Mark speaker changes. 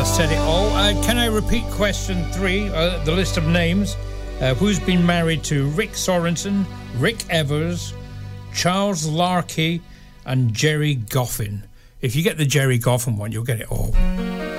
Speaker 1: said it all. Can I repeat question 3? The list of names. Who's been married to Rick Sorensen, Rick Evers, Charles Larkey, and Jerry Goffin? If you get the Jerry Goffin one, you'll get it all.